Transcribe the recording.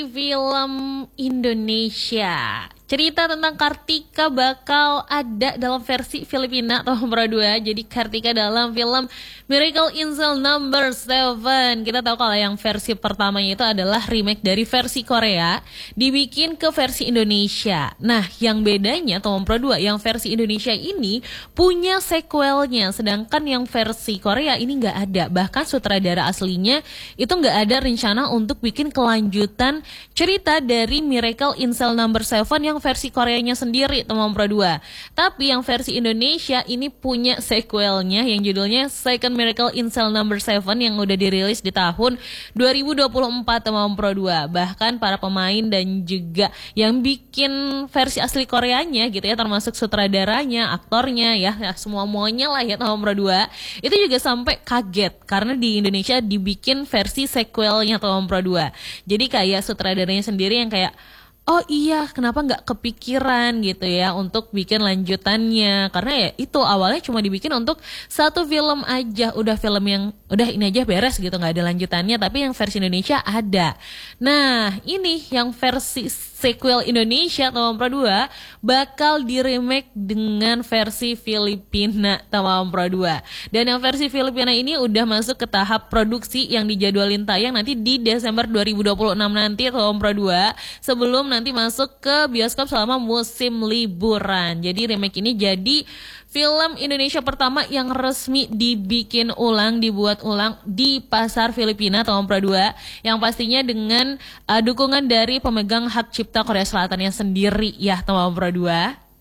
versi film Indonesia. Cerita tentang Kartika bakal ada dalam versi Filipina tahun 2. Jadi Kartika dalam film Miracle in Cell Number 7. Kita tahu kalau yang versi pertamanya itu adalah remake dari versi Korea dibikin ke versi Indonesia. Nah, yang bedanya tahun 2 yang versi Indonesia ini punya sequelnya, sedangkan yang versi Korea ini nggak ada. Bahkan sutradara aslinya itu nggak ada rencana untuk bikin kelanjutan cerita dari Miracle in Cell Number 7 yang versi Koreanya sendiri tahun 2. Tapi yang versi Indonesia ini punya sequelnya yang judulnya Second Miracle in Cell Number 7 yang udah dirilis di tahun 2024 tahun 2. Bahkan para pemain dan juga yang bikin versi asli Koreanya gitu ya, termasuk sutradaranya, aktornya ya semua-muanya lah ya tahun 2. Itu juga sampai kaget karena di Indonesia dibikin versi sequelnya tahun 2. Jadi kayak sutradaranya sendiri yang kayak, oh iya, kenapa nggak kepikiran gitu ya untuk bikin lanjutannya? Karena ya itu awalnya cuma dibikin untuk satu film aja, udah film yang udah ini aja beres gitu, nggak ada lanjutannya. Tapi yang versi Indonesia ada. Nah, ini yang versi sequel Indonesia tahun 2 bakal di-remake dengan versi Filipina tahun 2. Dan yang versi Filipina ini udah masuk ke tahap produksi yang dijadwalin tayang nanti di Desember 2026 nanti tahun 2 sebelum nanti masuk ke bioskop selama musim liburan. Jadi remake ini jadi film Indonesia pertama yang resmi dibikin ulang, dibuat ulang di pasar Filipina tahun 2 yang pastinya dengan dukungan dari pemegang hak cipta Korea Selatan yang sendiri ya tahun 2.